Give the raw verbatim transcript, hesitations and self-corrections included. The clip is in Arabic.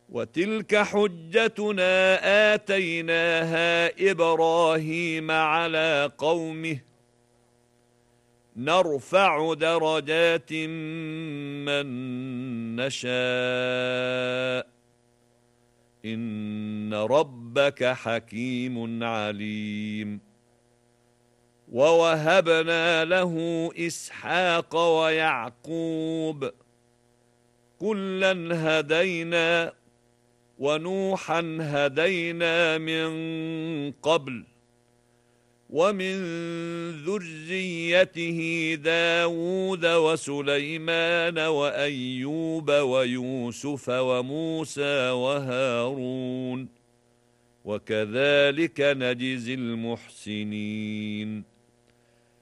وتلك حجتنا آتيناها إبراهيم على قومه نرفع درجات من نشاء إن ربك حكيم عليم. ووهبنا له إسحاق ويعقوب كلا هدينا ونوحا هدينا من قبل ومن ذريته داود وسليمان وأيوب ويوسف وموسى وهارون وكذلك نجزي المحسنين.